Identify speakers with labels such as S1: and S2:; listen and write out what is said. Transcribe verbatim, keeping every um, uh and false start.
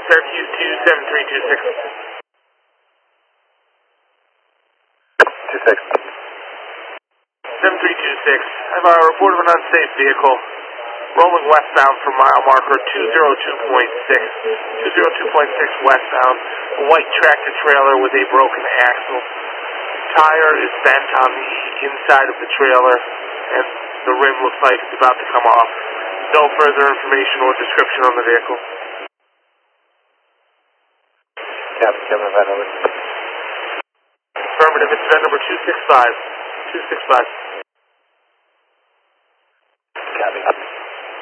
S1: Syracuse two seven three two six.
S2: two six.
S1: seven three two six. I have a report of an unsafe vehicle rolling westbound from mile marker two oh two point six. two oh two point six westbound. A white tractor trailer with a broken axle. Tire is bent on the inside of the trailer, and the rim looks like it's about to come off. No further information or description on the vehicle.
S2: Captain, Kevin, event over.
S1: Affirmative, it's event number two six five. two six five.